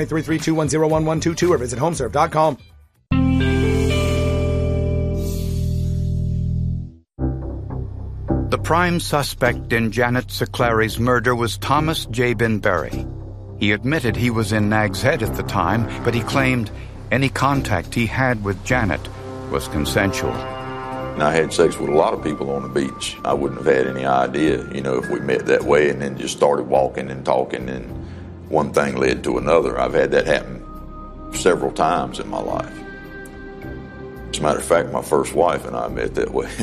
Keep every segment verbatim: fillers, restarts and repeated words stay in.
eight three three, two one zero, one one two two or visit homeserve dot com. The prime suspect in Janet Siclari's murder was Thomas Jabin Berry. He admitted he was in Nag's Head at the time, but he claimed any contact he had with Janet was consensual. And I had sex with a lot of people on the beach. I wouldn't have had any idea, you know, if we met that way and then just started walking and talking and one thing led to another. I've had that happen several times in my life. As a matter of fact, my first wife and I met that way.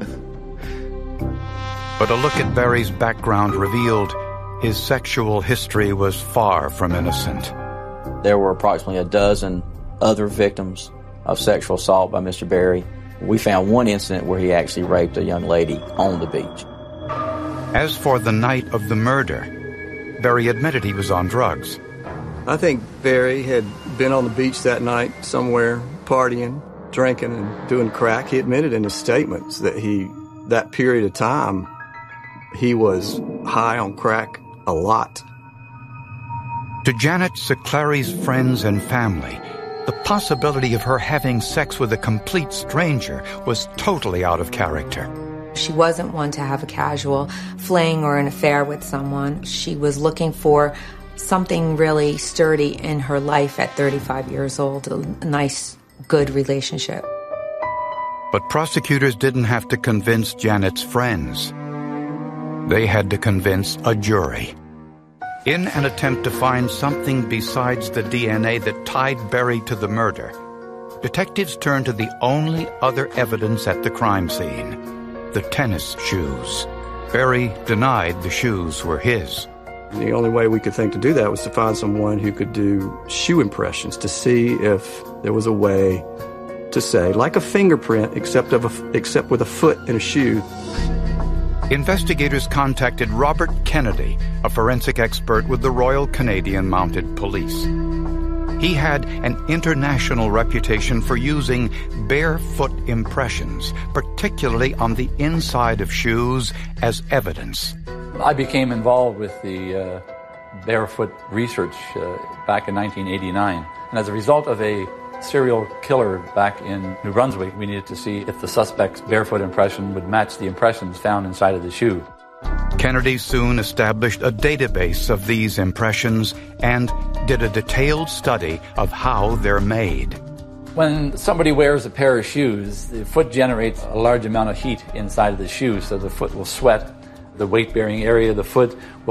But a look at Berry's background revealed his sexual history was far from innocent. There were approximately a dozen other victims of sexual assault by Mister Berry. We found one incident where he actually raped a young lady on the beach. As for the night of the murder, Berry admitted he was on drugs. I think Berry had been on the beach that night somewhere, partying, drinking, and doing crack. He admitted in his statements that he, that period of time, he was high on crack a lot. To Janet Siclari's friends and family, the possibility of her having sex with a complete stranger was totally out of character. She wasn't one to have a casual fling or an affair with someone. She was looking for something really sturdy in her life at thirty-five years old, a nice, good relationship. But prosecutors didn't have to convince Janet's friends. They had to convince a jury. In an attempt to find something besides the D N A that tied Berry to the murder, detectives turned to the only other evidence at the crime scene, the tennis shoes. Berry denied the shoes were his. The only way we could think to do that was to find someone who could do shoe impressions to see if there was a way to say, like a fingerprint, except of a, except with a foot in a shoe. Investigators contacted Robert Kennedy, a forensic expert with the Royal Canadian Mounted Police. He had an international reputation for using barefoot impressions, particularly on the inside of shoes, as evidence. I became involved with the uh, barefoot research uh, back in nineteen eighty-nine. And as a result of a serial killer back in New Brunswick, we needed to see if the suspect's barefoot impression would match the impressions found inside of the shoe. Kennedy soon established a database of these impressions and did a detailed study of how they're made. When somebody wears a pair of shoes, the foot generates a large amount of heat inside of the shoe, so the foot will sweat. The weight-bearing area of the foot will